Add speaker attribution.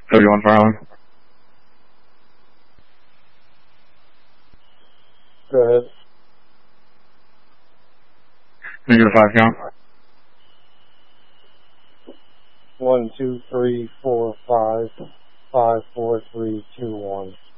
Speaker 1: 31 Farland.
Speaker 2: Go ahead.
Speaker 1: Negative 5 count.
Speaker 2: 1, 2, 3, 4, 5, 5, 4, 3, 2, 1.